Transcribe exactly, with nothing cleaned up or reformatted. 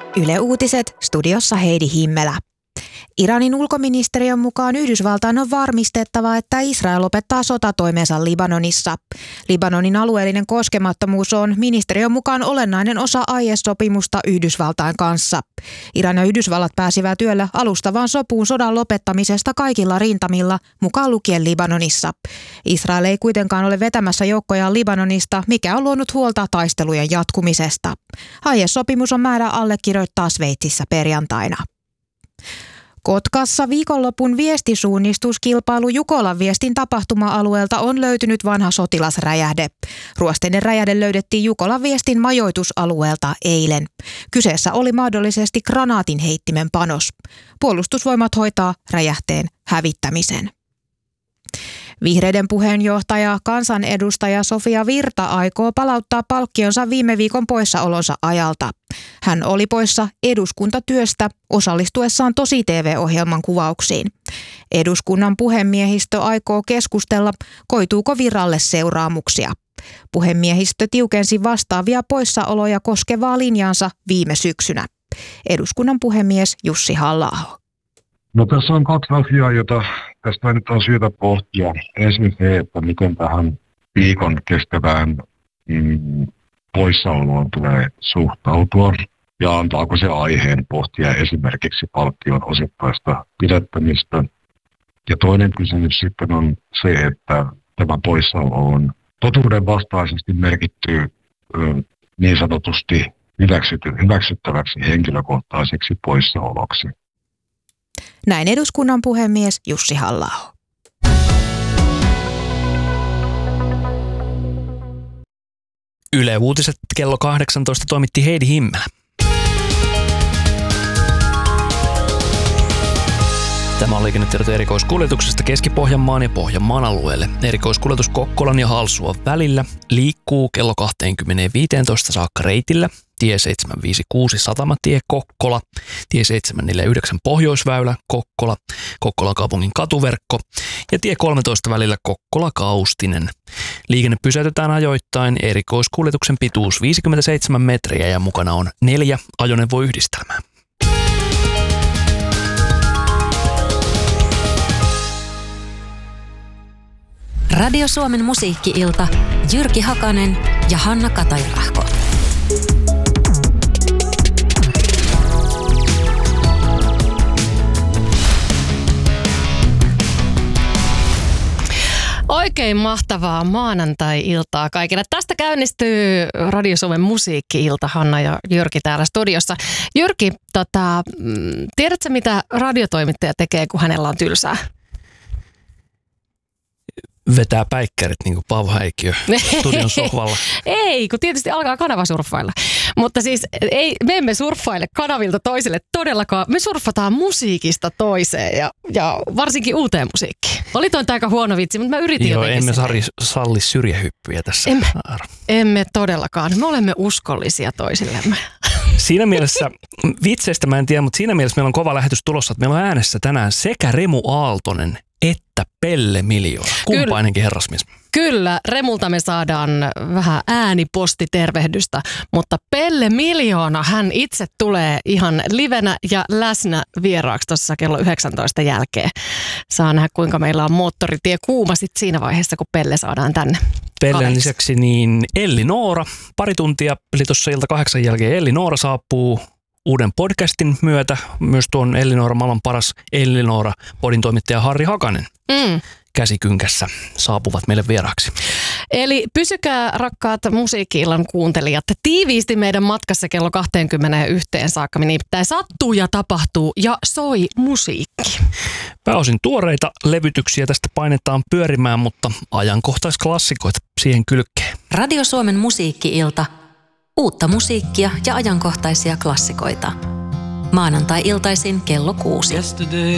Yle Uutiset, studiossa Heidi Himmelä. Iranin ulkoministeriön mukaan Yhdysvaltain on varmistettava, että Israel lopettaa sotatoimensa Libanonissa. Libanonin alueellinen koskemattomuus on ministeriön mukaan olennainen osa aiesopimusta Yhdysvaltain kanssa. Iran ja Yhdysvallat pääsivät yöllä alustavaan sopuun sodan lopettamisesta kaikilla rintamilla, mukaan lukien Libanonissa. Israel ei kuitenkaan ole vetämässä joukkojaan Libanonista, mikä on luonut huolta taistelujen jatkumisesta. Aiesopimus on määrä allekirjoittaa Sveitsissä perjantaina. Kotkassa viikonlopun viestisuunnistuskilpailu Jukolan viestin tapahtuma-alueelta on löytynyt vanha sotilasräjähde. Ruosteinen räjähde löydettiin Jukolan viestin majoitusalueelta eilen. Kyseessä oli mahdollisesti granaatin heittimen panos. Puolustusvoimat hoitaa räjähteen hävittämisen. Vihreiden puheenjohtaja, kansanedustaja Sofia Virta aikoo palauttaa palkkionsa viime viikon poissaolonsa ajalta. Hän oli poissa eduskuntatyöstä osallistuessaan Tosi T V-ohjelman kuvauksiin. Eduskunnan puhemiehistö aikoo keskustella, koituuko Virralle seuraamuksia. Puhemiehistö tiukensi vastaavia poissaoloja koskevaa linjansa viime syksynä. Eduskunnan puhemies Jussi Halla-aho. No tässä on kaksi asiaa, jota tästä nyt on syytä pohtia. Ensin se, että miten tähän viikon kestävään mm, poissaoloon tulee suhtautua ja antaako se aiheen pohtia esimerkiksi palkkion osittaista pidättämistä. Ja toinen kysymys sitten on se, että tämä poissaolo on totuuden vastaisesti merkitty ö, niin sanotusti hyväksytty, hyväksyttäväksi henkilökohtaiseksi poissaoloksi. Näin eduskunnan puhemies Jussi Halla-aho. Yle Uutiset kello kahdeksantoista toimitti Heidi Himmelä. Tämä on liikennetiedot erikoiskuljetuksesta Keski-Pohjanmaan ja Pohjanmaan alueelle. Erikoiskuljetus Kokkolan ja Halsuan välillä liikkuu kello kaksikymmentäviisitoista saakka reitillä. Tie seitsemänsataaviisikymmentäkuusi Satamatie Kokkola, tie seitsemänsataaneljäkymmentäyhdeksän Pohjoisväylä Kokkola, Kokkolan kaupungin katuverkko ja tie kolmetoista välillä Kokkola-Kaustinen. Liikenne pysäytetään ajoittain, erikoiskuljetuksen pituus viisikymmentäseitsemän metriä ja mukana on neljä ajoneuvoyhdistelmää. Radio Suomen musiikki-ilta, Jyrki Hakanen ja Hanna Katajärahko. Oikein mahtavaa maanantai-iltaa kaikille. Tästä käynnistyy Radio Suomen musiikki-ilta, Hanna ja Jyrki täällä studiossa. Jyrki, tota, tiedätkö mitä radiotoimittaja tekee, kun hänellä on tylsää? Vetää päikkärit niin kuin Paavo Häikiö studion sohvalla. Ei, kun tietysti alkaa kanavasurffailla. Mutta siis ei, me emme surffaile kanavilta toiselle todellakaan. Me surffataan musiikista toiseen ja, ja varsinkin uuteen musiikkiin. Oli toi aika huono vitsi, mutta mä yritin Joo, jotenkin. emme salli, salli syrjähyppyjä tässä. Emme, emme todellakaan. Me olemme uskollisia toisillemme. Siinä mielessä, vitseistä mä en tiedä, mutta siinä mielessä meillä on kova lähetys tulossa, että meillä on äänessä tänään sekä Remu Aaltonen että Pelle Miljoona. Kumpainenkin herrasmies. Kyllä, Remulta me saadaan vähän äänipostitervehdystä, mutta Pelle Miljoona, hän itse tulee ihan livenä ja läsnä vieraaksi tuossa kello yhdeksäntoista jälkeen. Saa nähdä, kuinka meillä on moottoritie kuuma sit siinä vaiheessa, kun Pelle saadaan tänne. Pellen lisäksi niin Elli Noora, pari tuntia, eli tuossa ilta kahdeksan jälkeen Elli Noora saapuu uuden podcastin myötä. Myös tuon Elli Noora maailman paras Elli Noora podin toimittaja Harri Hakanen. Mm. Käsikynkässä saapuvat meille vieraaksi. Eli pysykää rakkaat musiikki-illan kuuntelijat tiiviisti meidän matkassa kello kaksikymmentäyksi saakka. Nimittäin sattuu ja tapahtuu ja soi musiikki. Pääosin tuoreita levytyksiä tästä painetaan pyörimään, mutta ajankohtaisklassikoita siihen kylkeen. Radio Suomen musiikki-ilta. Uutta musiikkia ja ajankohtaisia klassikoita. Maanantai-iltaisin kello kuusi.